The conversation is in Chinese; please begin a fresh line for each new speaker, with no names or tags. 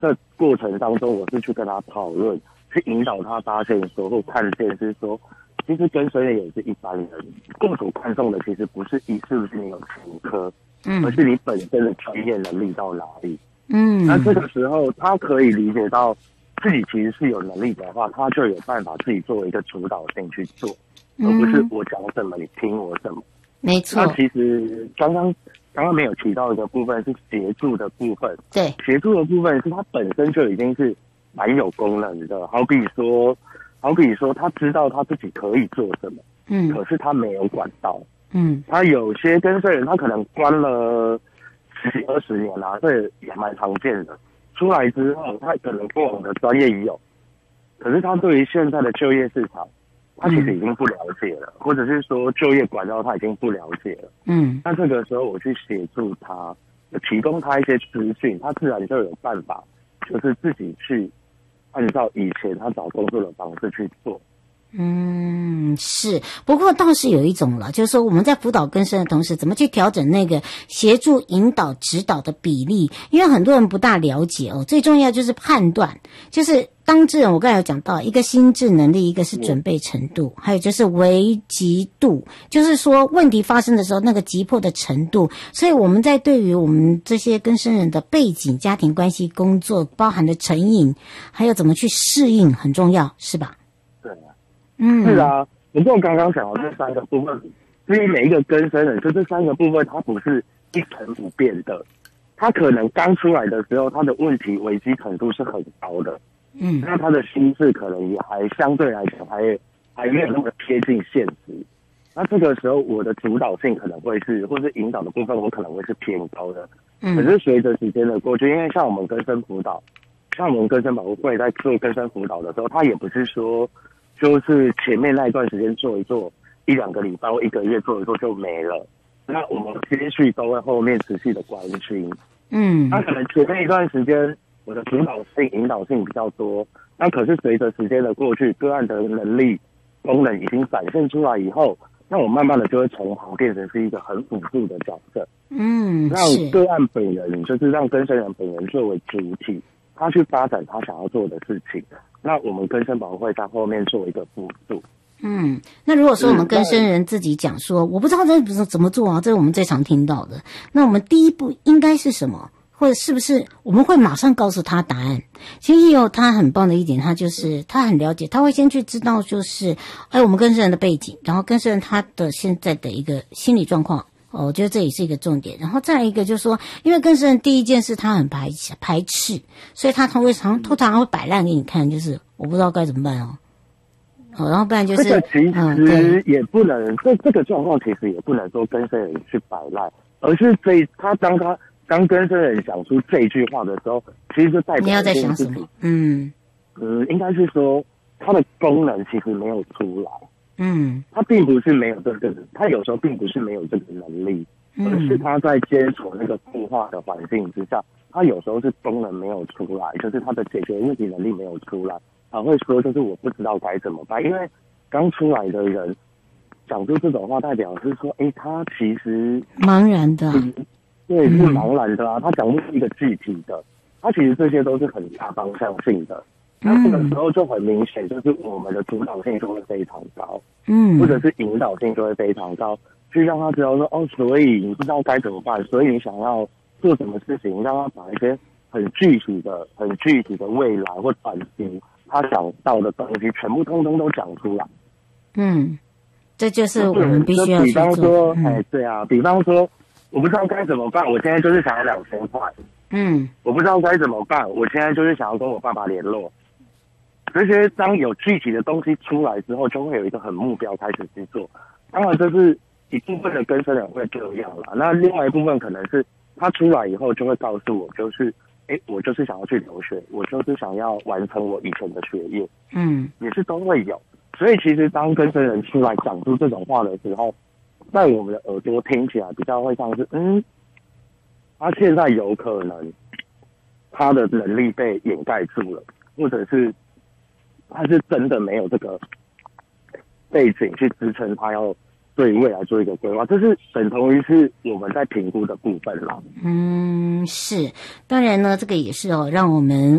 这过程当中，我是去跟他讨论，去引导他发现说或看见是说，其实跟随人也是一般人，共主看重的其实不是是不是你有前科，而是你本身的专业能力到哪里。那这个时候他可以理解到自己其实是有能力的话，他就有办法自己作为一个主导性去做，而不是我讲什么你听我什么。
没错。
那其实刚刚没有提到一个部分是协助的部分，
对，
协助的部分是它本身就已经是蛮有功能的，好比说他知道他自己可以做什么，可是他没有管道，他有些跟随人他可能关了10几20年啦，这也蛮常见的。出来之后，他可能过往的专业也有，可是他对于现在的就业市场，他其实已经不了解了，或者是说就业管道他已经不了解了。那这个时候我去协助他，提供他一些资讯，他自然就有办法，就是自己去按照以前他找工作的方式去做。
是。不过倒是有一种了，就是说我们在辅导更生的同时，怎么去调整那个协助、引导、指导的比例？因为很多人不大了解哦。最重要就是判断，就是当事人，我刚才有讲到，一个心智能力，一个是准备程度，还有就是危急度，就是说问题发生的时候那个急迫的程度。所以我们在对于我们这些更生人的背景、家庭关系、工作包含的成瘾，还有怎么去适应，很重要，是吧？
对啊。是啊，不过刚刚讲的这3个部分，对于每一个更生人，就这3个部分，它不是一成不变的。他可能刚出来的时候，他的问题危机程度是很高的，那他的心智可能也还相对来讲还没有那么贴近现实。那这个时候，我的主导性可能会是，或是引导的部分，我可能会是偏高的。可是随着时间的过去，因为像我们更生辅导，像我们更生保护会在做更生辅导的时候，他也不是说就是前面那一段时间做一做1-2个礼拜或1个月做一做就没了。那我们接续都会后面持续的关心。那可能前面一段时间我的主导性、引导性比较多，那可是随着时间的过去，个案的能力、功能已经展现出来以后，那我慢慢的就会从旁变成是一个很辅助的角色。让个案本人，就是让更生人本人作为主体，他去发展他想要做的事情。那我们更生保护会在后面做一个辅助。
那如果说我们更生人自己讲说，我不知道这怎么做啊，这是我们最常听到的。那我们第一步应该是什么？或者是不是我们会马上告诉他答案？其实也有他很棒的一点，他就是他很了解，他会先去知道就是我们更生人的背景，然后更生人他的现在的一个心理状况。我觉得这也是一个重点。然后再来一个就是说，因为更生人第一件事他很排斥，所以他通常会摆烂给你看，就是我不知道该怎么办哦。然后不然就是
这个其实也不能，这个状况其实也不能说更生人去摆烂，而是当更生人讲出这句话的时候，其实就代表
你要在想什么？
应该是说它的功能其实没有出来。他并不是没有这个，他有时候并不是没有这个能力，而是他在接触那个固化的环境之下，他有时候是功能没有出来，就是他的解决问题能力没有出来。他会说就是我不知道该怎么办，因为刚出来的人讲出这种话，代表是说他其实
茫然的，
对，是茫然的啊。他讲不出一个具体的，他其实这些都是很大方向性的。那这个时候就很明显，就是我们的主导性就会非常高，或者是引导性就会非常高，去让他知道说所以你不知道该怎么办，所以你想要做什么事情，让他把一些很具体的未来或短期他想到的东西全部通通都讲出来。
这就是我们必须要去做。
比方说，对啊，比方说我不知道该怎么办，我现在就是想要2000块。我不知道该怎么办，我现在就是想要跟我爸爸联络。这些当有具体的东西出来之后，就会有一个很目标开始去做。当然，这是一部分的更生人会这样啦。那另外一部分可能是他出来以后就会告诉我，就是我就是想要去留学，我就是想要完成我以前的学业。也是都会有。所以其实当更生人出来讲出这种话的时候，在我们的耳朵听起来比较会像是他现在有可能他的能力被掩盖住了，或者是他是真的没有这个背景去支撑他要对未来做一个规划，这是等同于是我们在评估的部分啦。
是，当然呢，这个也是让我们